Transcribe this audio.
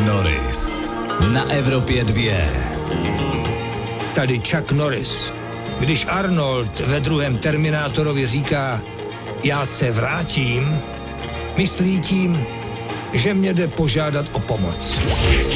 Norris na Evropě 2. Tady Chuck Norris. Když Arnold ve druhém Terminátorovi říká já se vrátím, myslí tím, že mě jde požádat o pomoc.